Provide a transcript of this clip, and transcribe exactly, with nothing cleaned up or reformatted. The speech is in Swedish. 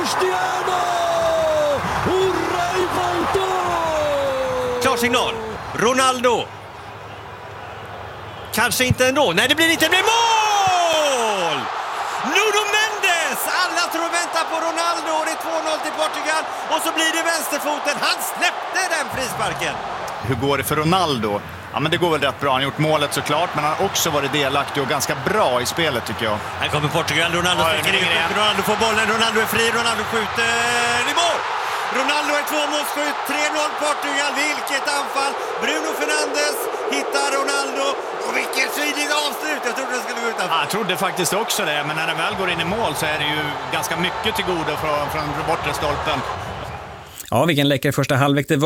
Cristiano! Hurra i volto! Klarsignal. Ronaldo. Kanske inte ändå. Nej, det blir inte. Det blir mål! Nuno Mendes! Alla tror vänta på Ronaldo. Det är två noll till Portugal. Och så blir det vänsterfoten. Han släppte den frisparken. Hur går det för Ronaldo? Ja, men det går väl rätt bra. Han har gjort målet såklart, men han har också varit delaktig och ganska bra i spelet tycker jag. Här kommer Portugal. Ronaldo Oj, sticker in. Ronaldo får bollen. Ronaldo är fri. Ronaldo skjuter i mål. Ronaldo är tvåmålsskytt. tre noll Portugal. Vilket anfall. Bruno Fernandes hittar Ronaldo. Och vilken tydlig avslut. Jag trodde det skulle gå utanför. Ja, jag trodde faktiskt också det, men när den väl går in i mål så är det ju ganska mycket till godo från, från bortre stolpen. Ja, vilken läcker första halvlek det var.